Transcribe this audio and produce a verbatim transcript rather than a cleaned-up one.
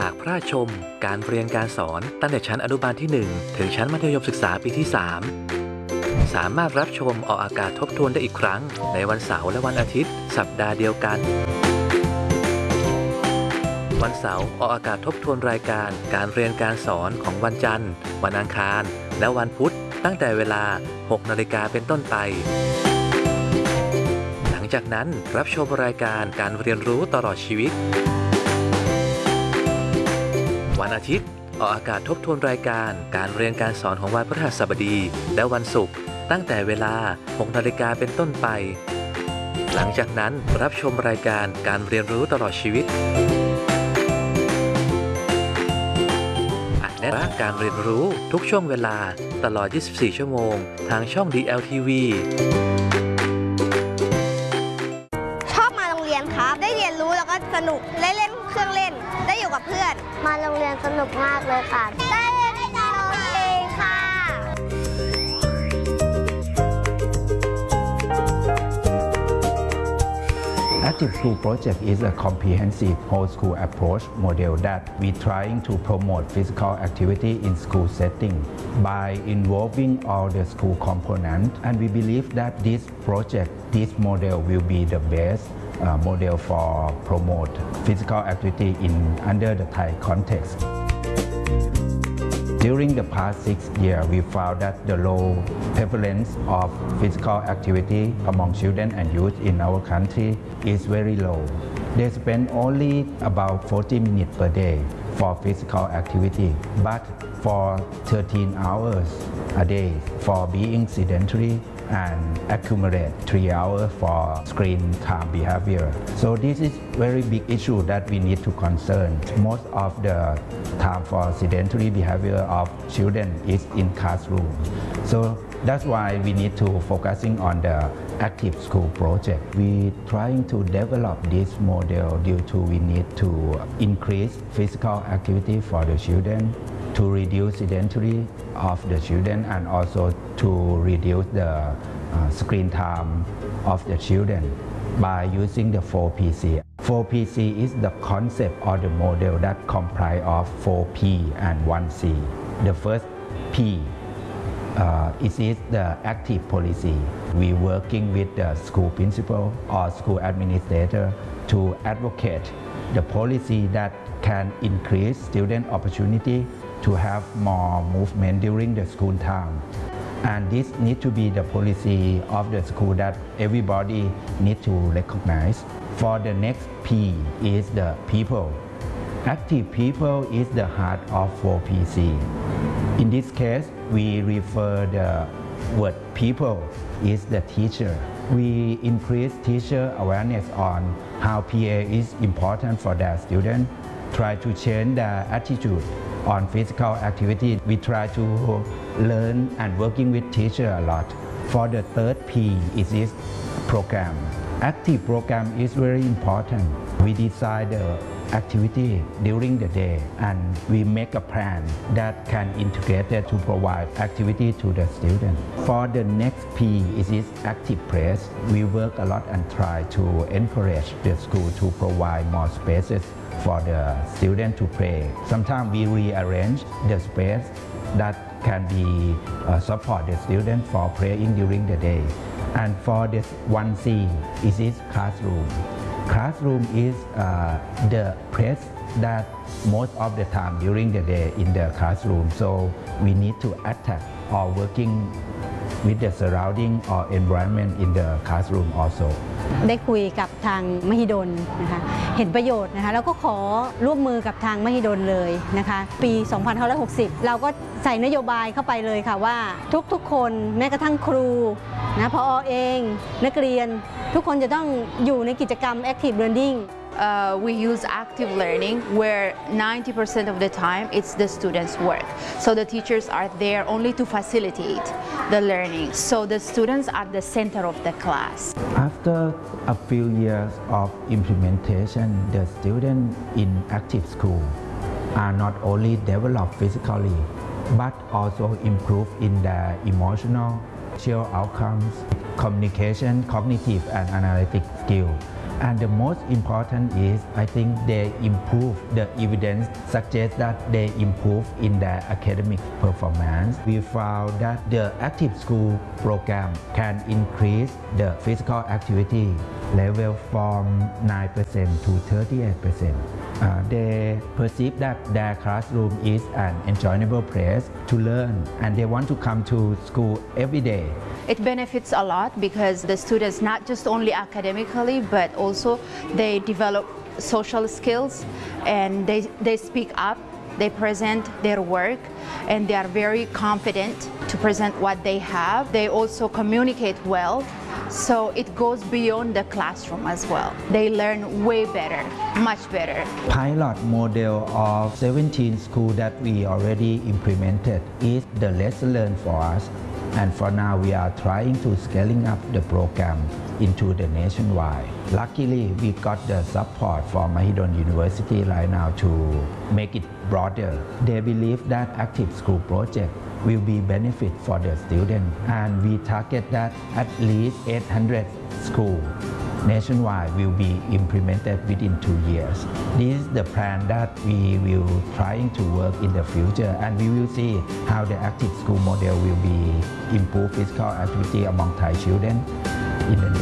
ากพระราชชมการเรียนการสอนตั้งแต่ชั้นอนุบาลที่หนึ่งถึงชั้นมัธยมศึกษาปีที่สามสามารถรับชมออกอากาศทบทวนได้อีกครั้งในวันเสาร์และวันอาทิตย์สัปดาห์เดียวกันวันเสาร์ออกอากาศทบทวนรายการการเรียนการสอนของวันจันทร์วันอังคารและวันพุธตั้งแต่เวลา หกนาฬิกาเป็นต้นไปหลังจากนั้นรับชมรายการการเรียนรู้ตลอดชีวิตวันอาทิตย์ออกอากาศทบทวนรายการการเรียนการสอนของวันพฤหัสบดีและวันศุกร์ตั้งแต่เวลา หกนาฬิกาเป็นต้นไปหลังจากนั้นรับชมรายการการเรียนรู้ตลอดชีวิตและการเรียนรู้ทุกช่วงเวลาตลอด ยี่สิบสี่ ชั่วโมงทางช่อง ดี แอล ที วีชอบมาโรงเรียนครับได้เรียนรู้แล้วก็สนุกได้เล่นเครื่องเล่นได้อยู่กับเพื่อนมาโรงเรียนสนุกมากเลยค่ะได้เล่นร้องเพลงค่ะ Active School Project is a comprehensive whole school approach model that we trying to promote physical activity in school setting by involving all the school components, and we believe that this project, this model will be the best uh, model for promote physical activity in under the Thai context. During the past six years, we found that the low prevalence of physical activity among children and youth in our country is very low. They spend only about forty minutes per day for physical activity, but for thirteen hours a day for being sedentary and accumulate three hours for screen time behavior. So this is very big issue that we need to concern. Most of the time for sedentary behavior of children is in classroom. So that's why we need to focusing on the active school project. We trying to develop this model due to we need to increase physical activity for the children, to reduce sedentary of the children, and also to reduce the uh, screen time of the children by using the four P C. four P C is the concept or the model that comprise of four P and one C. The first P uh, it is the active policy. We working with the school principal or school administrator to advocate the policy that can increase student opportunity to have more movement during the school time. And this need to be the policy of the school that everybody need to recognize. For the next P is the people. Active people is the heart of four P C. In this case, we refer the word people is the teacher. We increase teacher awareness on how P A is important for their students, try to change their attitude on physical activity. We try to learn and working with teacher a lot. For the third P is this program. Active program is very important. We decide the activity during the day and we make a plan that can integrate it to provide activity to the student. For the next P is this active place. We work a lot and try to encourage the school to provide more spaces for the student to play. Sometimes we rearrange the space that can be uh, support the student for playing during the day. And for this one C is this classroom. Classroom is uh, the place that most of the time during the day in the classroom. So we need to attack or working with the surrounding or environment in the classroom also. ได้คุยกับทางมหิดลนะคะเห็นประโยชน์นะคะแล้วก็ขอร่วมมือกับทางมหิดลเลยนะคะปี สองพันห้าร้อยหกสิบ เราก็ใส่นโยบายเข้าไปเลยค่ะว่าทุกๆคนแม้กระทั่งครูนะผอ.เองนักเรียนทุกคนจะต้องอยู่ในกิจกรรม Active Learning. Uh, we use active learning where ninety percent of the time it's the students' work. So the teachers are there only to facilitate the learning. So the students are the center of the class. After a few years of implementation, the students in active school are not only developed physically, but also improve in their emotional, social outcomes, communication, cognitive and analytic skills. And the most important is, I think they improve, the evidence suggests that they improve in their academic performance. We found that the active school program can increase the physical activity level from nine percent to thirty-eight percent. Uh, they perceive that their classroom is an enjoyable place to learn and they want to come to school every day. It benefits a lot because the students not just only academically but also they develop social skills and they, they speak up, they present their work and they are very confident to present what they have. They also communicate well, so it goes beyond the classroom as well. They learn way better, much better. Pilot model of seventeen schools that we already implemented is the lesson learned for us. And for now, we are trying to scaling up the program into the nationwide. Luckily, we got the support from Mahidol University right now to make it broader. They believe that active school project will be benefit for the student, and we target that at least eight hundred schools nationwide will be implemented within two years. This is the plan that we will trying to work in the future, and we will see how the active school model will be improve physical activity among Thai children in the